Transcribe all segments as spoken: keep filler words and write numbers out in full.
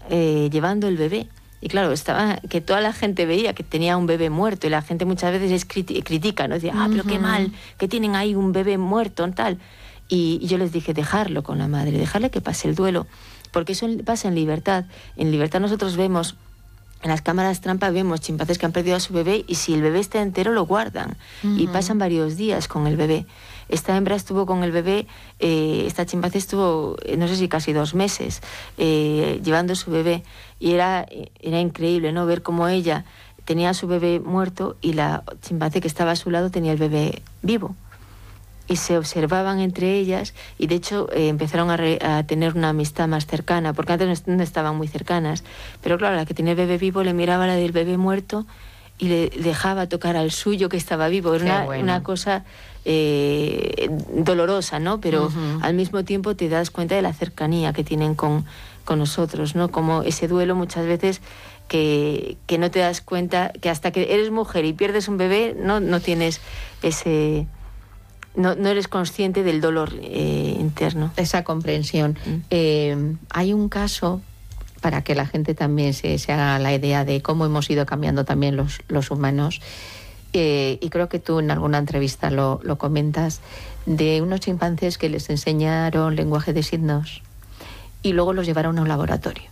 eh, llevando el bebé. Y claro, estaba que toda la gente veía que tenía un bebé muerto y la gente muchas veces es criti critica, ¿no? Decía, ah, pero qué mal, que tienen ahí un bebé muerto, tal. Y, y yo les dije, dejarlo con la madre, dejarle que pase el duelo, porque eso pasa en libertad. En libertad nosotros vemos, en las cámaras trampa vemos chimpancés que han perdido a su bebé y si el bebé está entero lo guardan uh-huh. y pasan varios días con el bebé. Esta hembra estuvo con el bebé, eh, esta chimpancé estuvo, no sé si casi dos meses, eh, llevando su bebé y era, era increíble, ¿no? Ver cómo ella tenía a su bebé muerto y la chimpancé que estaba a su lado tenía el bebé vivo. Y se observaban entre ellas y de hecho eh, empezaron a, re, a tener una amistad más cercana, porque antes no, no estaban muy cercanas. Pero claro, la que tenía el bebé vivo le miraba a la del bebé muerto y le dejaba tocar al suyo que estaba vivo. Era una, bueno. una cosa eh, dolorosa, ¿no? Pero uh-huh. al mismo tiempo te das cuenta de la cercanía que tienen con, con nosotros, ¿no? Como ese duelo muchas veces que, que no te das cuenta, que hasta que eres mujer y pierdes un bebé no, no tienes ese... No, no eres consciente del dolor eh, interno. Esa comprensión. Mm. Eh, hay un caso, para que la gente también se, se haga la idea de cómo hemos ido cambiando también los, los humanos, eh, y creo que tú en alguna entrevista lo, lo comentas, de unos chimpancés que les enseñaron lenguaje de signos y luego los llevaron a un laboratorio.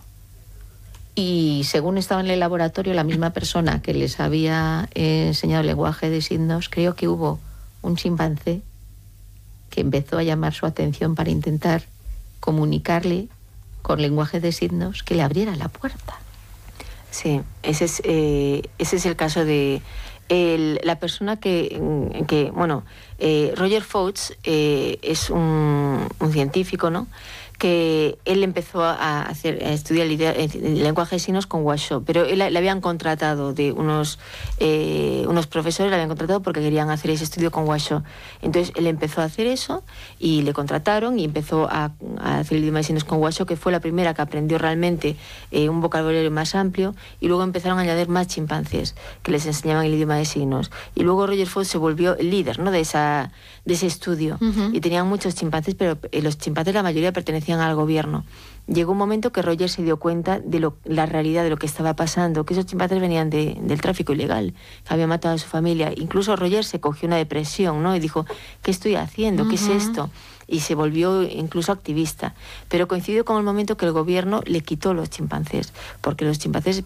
Y según estaba en el laboratorio, la misma persona que les había eh, enseñado el lenguaje de signos, creo que hubo un chimpancé que empezó a llamar su atención para intentar comunicarle con lenguaje de signos que le abriera la puerta. Sí, ese es, eh, ese es el caso de el, la persona que, que bueno, eh, Roger Fouts eh, es un, un científico, ¿no?, que él empezó a hacer a estudiar el, el lenguaje de signos con Washoe, pero él, le habían contratado de unos eh, unos profesores, le habían contratado porque querían hacer ese estudio con Washoe. Entonces él empezó a hacer eso y le contrataron y empezó a, a hacer el idioma de signos con Washoe, que fue la primera que aprendió realmente eh, un vocabulario más amplio, y luego empezaron a añadir más chimpancés que les enseñaban el idioma de signos. Y luego Roger Fouts se volvió el líder, ¿no?, de, esa, de ese estudio. Uh-huh. Y tenían muchos chimpancés, pero eh, los chimpancés la mayoría pertenecían al gobierno. Llegó un momento que Roger se dio cuenta de lo, la realidad de lo que estaba pasando, que esos chimpancés venían de, del tráfico ilegal, que habían matado a su familia. Incluso Roger se cogió una depresión, ¿no?, y dijo, ¿qué estoy haciendo? Uh-huh. ¿Qué es esto? Y se volvió incluso activista. Pero coincidió con el momento que el gobierno le quitó los chimpancés, porque los chimpancés